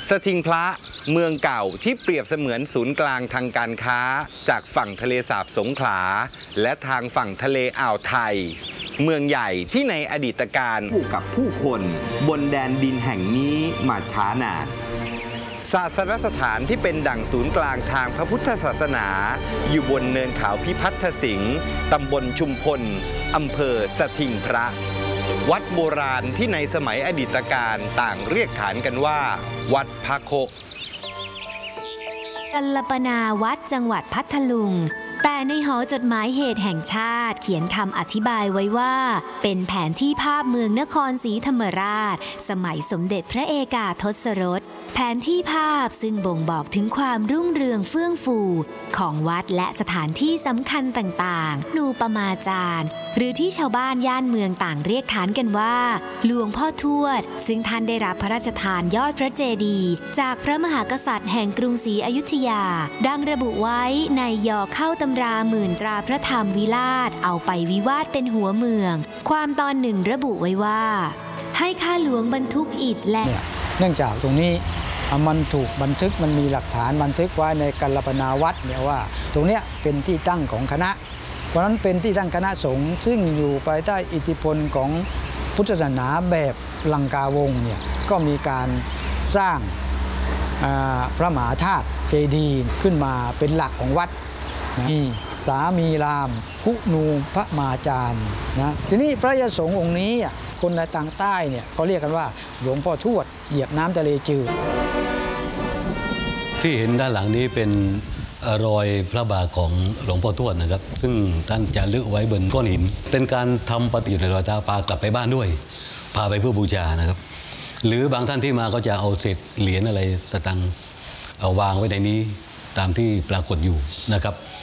สถิงพระเมืองเก่าที่เปรียบเสมือนศูนย์กลางทางการค้าจากฝั่งทะเลสาบสงขลาและทางฝั่งทะเลอ่าวไทยเมืองใหญ่ที่ในอดีตการคู่กับผู้คนบนแดนดินแห่งนี้มาช้านานศาสนสถานที่เป็นดั่งศูนย์กลางทางพระพุทธศาสนาอยู่บนเนินเขาพิพัฒน์สิงห์ตำบลชุมพลอำเภอสถิงพระวัดโบราณที่ในสมัยอดีตการต่างเรียกขานกันว่าวัดพระโคกัลปนาวัดจังหวัดพัทลุงแต่ในหอจดหมายเหตุแห่งชาติเขียนคำอธิบายไว้ว่าเป็นแผนที่ภาพเมืองนครศรีธรรมราชสมัยสมเด็จพระเอกาทศรสแผนที่ภาพซึ่งบ่งบอกถึงความรุ่งเรืองเฟื่องฟูของวัดและสถานที่สำคัญต่างๆนูปมาจารย์หรือที่ชาวบ้านย่านเมืองต่างเรียกขานกันว่าหลวงพ่อทวดซึ่งท่านได้รับพระราชทานยอดพระเจดีย์จากพระมหากษัตริย์แห่งกรุงศรีอยุธยาดังระบุไว้ในยอเข้าตำราหมื่นตราพระธรรมวิราชเอาไปวิวาทเป็นหัวเมืองความตอนหนึ่งระบุไว้ว่าให้ข้าหลวงบรรทุกอิฐและเนื่องจากตรงนี้มันถูกบันทึกมันมีหลักฐานบันทึกไว้ในกัลปนาวัดเนี่ยว่าตรงนี้เป็นที่ตั้งของคณะเพราะนั้นเป็นที่ตั้งคณะสงฆ์ซึ่งอยู่ภายใต้อิทธิพลของพุทธศาสนาแบบลังกาวงศ์เนี่ยก็มีการสร้างพระมหาธาตุเจดีย์ขึ้นมาเป็นหลักของวัดมีสามีรามคุณูพระมาจารย์นะทีนี้พระยสงฆ์องค์นี้คนในทางใต้เนี่ยเขาเรียกกันว่าหลวงพ่อทวดเหยียบน้ำทะเลจืดที่เห็นด้านหลังนี้เป็นรอยพระบาทของหลวงพ่อทวดนะครับซึ่งท่านจะลึกไว้บนก้อนหินเป็นการทำปฏิอยู่ในรอยเท้าพากลับไปบ้านด้วยพาไปเพื่อบูชานะครับหรือบางท่านที่มาก็จะเอาเศษเหรียญอะไรสตังค์เอาวางไว้ในนี้ตามที่ปรากฏอยู่นะครับ